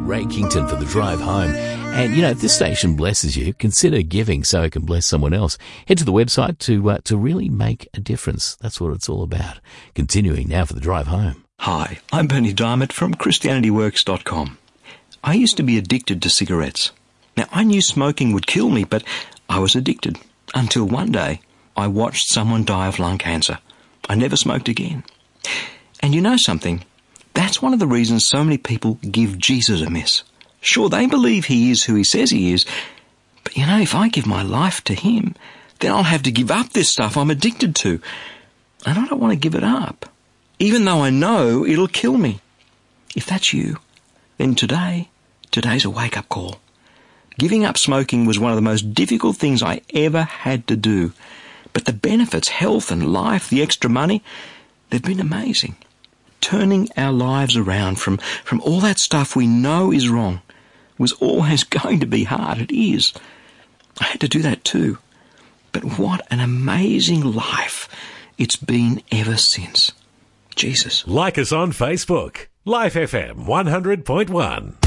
Ray Kington for the drive home. And, if this station blesses you, consider giving so it can bless someone else. Head to the website to really make a difference. That's what it's all about. Continuing now for the drive home. Hi, I'm Bernie Diamond from ChristianityWorks.com. I used to be addicted to cigarettes. Now, I knew smoking would kill me, but I was addicted. Until one day, I watched someone die of lung cancer. I never smoked again. And you know something? That's one of the reasons so many people give Jesus a miss. Sure, they believe he is who he says he is, but if I give my life to him, then I'll have to give up this stuff I'm addicted to. And I don't want to give it up, even though I know it'll kill me. If that's you, then today's a wake-up call. Giving up smoking was one of the most difficult things I ever had to do. But the benefits, health and life, the extra money, they've been amazing. Turning our lives around from all that stuff we know is wrong was always going to be hard. It is. I had to do that too. But what an amazing life it's been ever since. Jesus. Like us on Facebook. Life FM 100.1.